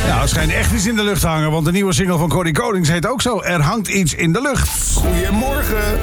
Nou, het schijnt echt iets in de lucht te hangen, want de nieuwe single van Corrie Konings heet ook zo. Er hangt iets in de lucht. Goedemorgen.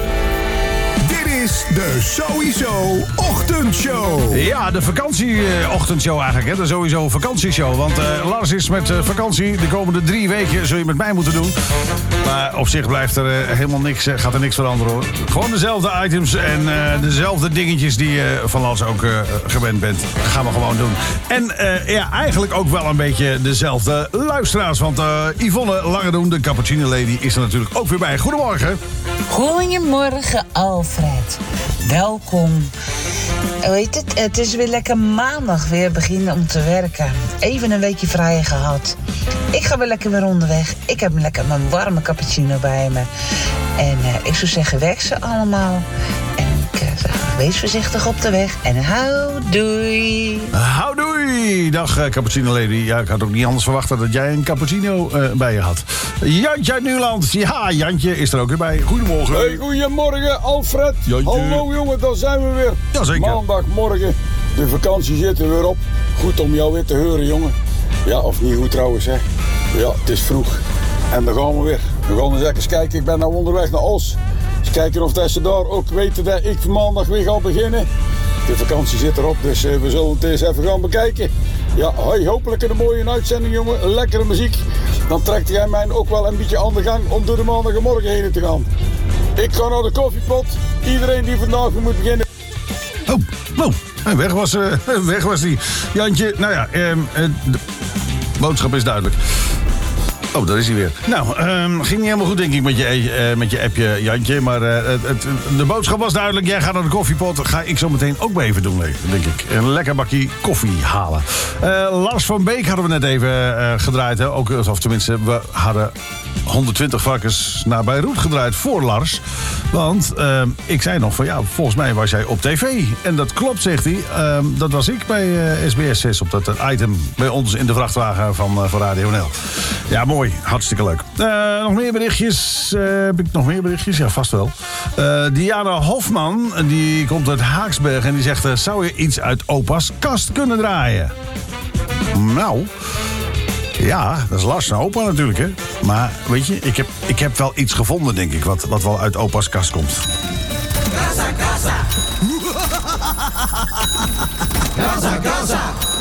Dit is de Sowieso Ochtendshow. Ja, de vakantieochtendshow eigenlijk, hè. De Sowieso vakantieshow. Want Lars is met vakantie. De komende 3 weken zul je met mij moeten doen. Maar op zich blijft er helemaal niks, gaat er niks veranderen, hoor. Gewoon dezelfde items en dezelfde dingetjes die je van Lars ook gewend bent. Dat gaan we gewoon doen. En ja, eigenlijk ook wel een beetje dezelfde luisteraars. Want Yvonne Langedoen, de Cappuccino Lady, is er natuurlijk ook weer bij. Goedemorgen. Goedemorgen, Alfred. Welkom. Weet het, het is weer lekker maandag weer beginnen om te werken. Even een weekje vrij gehad. Ik ga weer lekker weer onderweg. Ik heb lekker mijn warme cappuccino bij me. En ik zou zeggen, werk ze allemaal. En ik zeg, wees voorzichtig op de weg. En houdoei. Houdoei. Dag Cappuccino Lady. Ja, ik had ook niet anders verwacht dat jij een cappuccino bij je had. Jantje uit Nieuwland. Ja, Jantje is er ook weer bij. Goedemorgen. Hey, goedemorgen Alfred. Jantje. Hallo jongen, daar zijn we weer. Jazeker. Maandagmorgen. De vakantie zit er weer op. Goed om jou weer te horen, jongen. Ja, of niet goed trouwens, hè. Ja, het is vroeg. En daar gaan we weer. We gaan eens even kijken. Ik ben nou onderweg naar Os. Eens kijken of dat ze daar ook weten dat ik maandag weer ga beginnen. De vakantie zit erop, dus we zullen het eens even gaan bekijken. Ja, hoi, hopelijk een mooie uitzending, jongen. Lekkere muziek. Dan trekt jij mij ook wel een beetje aan de gang om door de maandagmorgen heen te gaan. Ik ga naar de koffiepot. Iedereen die vandaag weer moet beginnen. Oh, weg was die. Jantje, nou ja, de boodschap is duidelijk. Oh, daar is hij weer. Nou, ging niet helemaal goed, denk ik, met je appje, Jantje. Maar de boodschap was duidelijk. Jij gaat naar de koffiepot. Ga ik zo meteen ook maar even doen, denk ik. Een lekker bakje koffie halen. Lars van Beek hadden we net even gedraaid. Hè? Ook, of tenminste, we hadden 120 varkens naar Beirut gedraaid voor Lars. Want ik zei nog van, ja, volgens mij was jij op tv. En dat klopt, zegt hij. Dat was ik bij SBS 6 op dat item bij ons in de vrachtwagen van Radio NL. Ja, mooi. Hartstikke leuk. Nog meer berichtjes? Heb ik nog meer berichtjes? Ja, vast wel. Diana Hofman, die komt uit Haaksberg en die zegt, zou je iets uit opa's kast kunnen draaien? Nou, ja, dat is Lars en opa natuurlijk, hè. Maar weet je, ik heb wel iets gevonden, denk ik, wat wel uit opa's kast komt. Casa, casa. Casa, casa.